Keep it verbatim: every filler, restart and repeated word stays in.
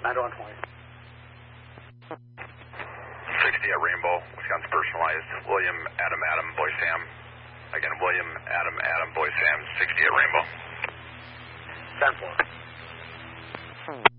nine one twenty. sixty at Rainbow, Wisconsin personalized. William, Adam, Adam, Boy Sam. Again, William, Adam, Adam, Boy Sam, sixty at Rainbow. ten four.